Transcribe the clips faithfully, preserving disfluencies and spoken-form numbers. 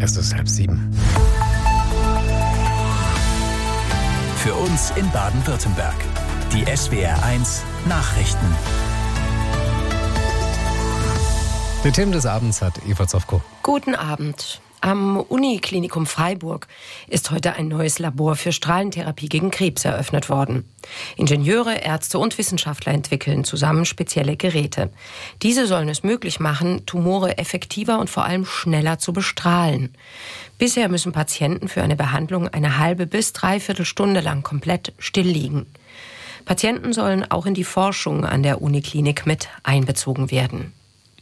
Es ist halb sieben. Für uns in Baden-Württemberg. Die S W R eins Nachrichten. Die Themen des Abends hat Eva Zofko. Guten Abend. Am Uniklinikum Freiburg ist heute ein neues Labor für Strahlentherapie gegen Krebs eröffnet worden. Ingenieure, Ärzte und Wissenschaftler entwickeln zusammen spezielle Geräte. Diese sollen es möglich machen, Tumore effektiver und vor allem schneller zu bestrahlen. Bisher müssen Patienten für eine Behandlung eine halbe bis dreiviertel Stunde lang komplett still liegen. Patienten sollen auch in die Forschung an der Uniklinik mit einbezogen werden.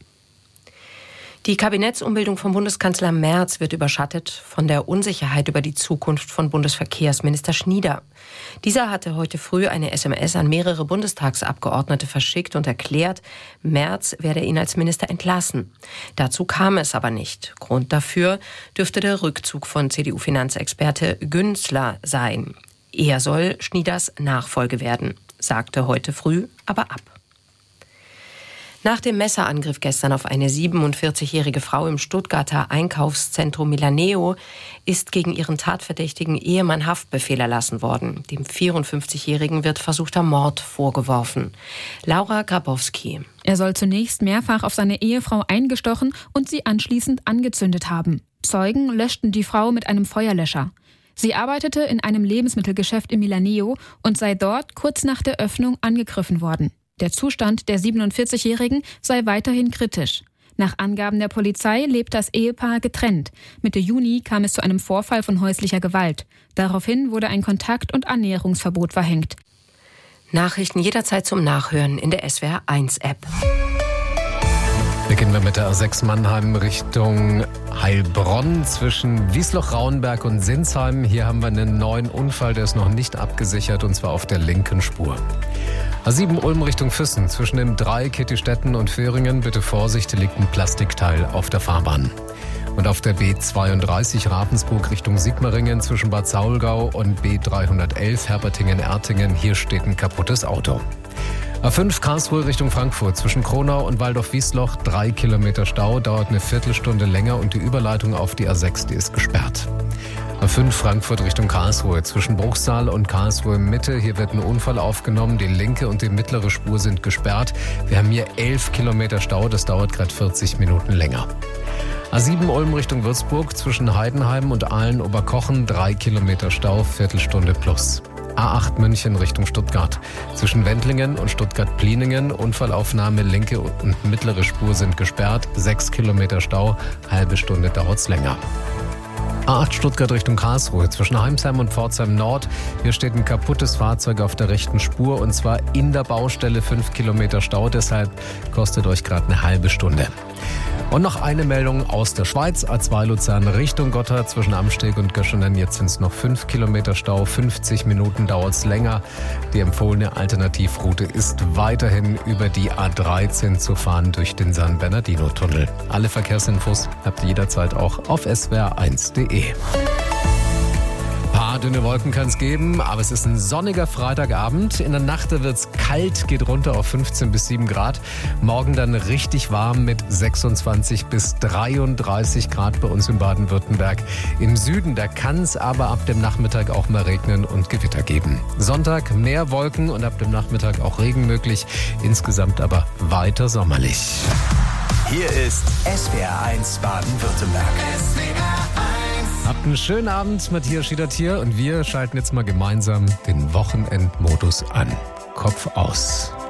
Die Kabinettsumbildung von Bundeskanzler Merz wird überschattet von der Unsicherheit über die Zukunft von Bundesverkehrsminister Schnieder. Dieser hatte heute früh eine S M S an mehrere Bundestagsabgeordnete verschickt und erklärt, Merz werde ihn als Minister entlassen. Dazu kam es aber nicht. Grund dafür dürfte der Rückzug von C D U-Finanzexperte Günzler sein. Er soll Schnieders Nachfolge werden, sagte heute früh aber ab. Nach dem Messerangriff gestern auf eine siebenundvierzigjährige Frau im Stuttgarter Einkaufszentrum Milaneo ist gegen ihren tatverdächtigen Ehemann Haftbefehl erlassen worden. Dem vierundfünfzigjährigen wird versuchter Mord vorgeworfen. Laura Grabowski. Er soll zunächst mehrfach auf seine Ehefrau eingestochen und sie anschließend angezündet haben. Zeugen löschten die Frau mit einem Feuerlöscher. Sie arbeitete in einem Lebensmittelgeschäft in Milaneo und sei dort kurz nach der Öffnung angegriffen worden. Der Zustand der siebenundvierzigjährigen sei weiterhin kritisch. Nach Angaben der Polizei lebt das Ehepaar getrennt. Mitte Juni kam es zu einem Vorfall von häuslicher Gewalt. Daraufhin wurde ein Kontakt- und Annäherungsverbot verhängt. Nachrichten jederzeit zum Nachhören in der S W R eins App. Beginnen wir mit der A sechs Mannheim Richtung Heilbronn zwischen Wiesloch-Rauenberg und Sinsheim. Hier haben wir einen neuen Unfall, der ist noch nicht abgesichert, und zwar auf der linken Spur. A sieben Ulm Richtung Füssen zwischen dem Dreieck Kittistetten und Föhringen. Bitte Vorsicht, hier liegt ein Plastikteil auf der Fahrbahn. Und auf der B zweiunddreißig Ravensburg Richtung Sigmaringen zwischen Bad Saulgau und B dreihundertelf Herpertingen-Ertingen. Hier steht ein kaputtes Auto. A fünf Karlsruhe Richtung Frankfurt zwischen Kronau und Waldorf-Wiesloch. Drei Kilometer Stau, dauert eine Viertelstunde länger und die Überleitung auf die A sechs, die ist gesperrt. A fünf Frankfurt Richtung Karlsruhe zwischen Bruchsal und Karlsruhe Mitte. Hier wird ein Unfall aufgenommen. Die linke und die mittlere Spur sind gesperrt. Wir haben hier elf Kilometer Stau. Das dauert gerade vierzig Minuten länger. A sieben Ulm Richtung Würzburg zwischen Heidenheim und Aalen-Oberkochen. Drei Kilometer Stau, Viertelstunde plus. A acht München Richtung Stuttgart. Zwischen Wendlingen und Stuttgart-Pliningen. Unfallaufnahme, linke und mittlere Spur sind gesperrt. Sechs Kilometer Stau, halbe Stunde dauert's länger. A acht Stuttgart Richtung Karlsruhe zwischen Heimsheim und Pforzheim Nord. Hier steht ein kaputtes Fahrzeug auf der rechten Spur und zwar in der Baustelle. Fünf Kilometer Stau, deshalb kostet euch gerade eine halbe Stunde. Und noch eine Meldung aus der Schweiz. A zwei Luzern Richtung Gotthard zwischen Amsteg und Göschenen. Jetzt sind es noch fünf Kilometer Stau. fünfzig Minuten dauert es länger. Die empfohlene Alternativroute ist weiterhin über die A dreizehn zu fahren durch den San Bernardino-Tunnel. Alle Verkehrsinfos habt ihr jederzeit auch auf s w r eins punkt d e. Paar dünne Wolken kann es geben, aber es ist ein sonniger Freitagabend. In der Nacht wird es kalt, geht runter auf fünfzehn bis sieben Grad. Morgen dann richtig warm mit sechsundzwanzig bis dreiunddreißig Grad bei uns in Baden-Württemberg. Im Süden, da kann es aber ab dem Nachmittag auch mal regnen und Gewitter geben. Sonntag mehr Wolken und ab dem Nachmittag auch Regen möglich. Insgesamt aber weiter sommerlich. Hier ist S W R eins Baden-Württemberg. S W R eins. Habt einen schönen Abend, Matthias Schiedert hier und wir schalten jetzt mal gemeinsam den Wochenendmodus an. Kopf aus.